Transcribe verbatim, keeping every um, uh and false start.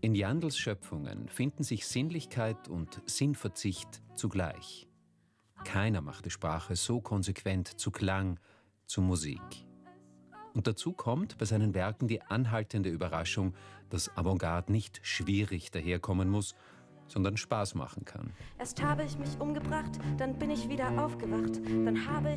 In Jandls Schöpfungen finden sich Sinnlichkeit und Sinnverzicht zugleich. Keiner machte Sprache so konsequent zu Klang, zu Musik. Und dazu kommt bei seinen Werken die anhaltende Überraschung, dass Avantgarde nicht schwierig daherkommen muss, sondern Spaß machen kann. Erst habe ich mich umgebracht, dann bin ich wieder aufgewacht, dann habe ich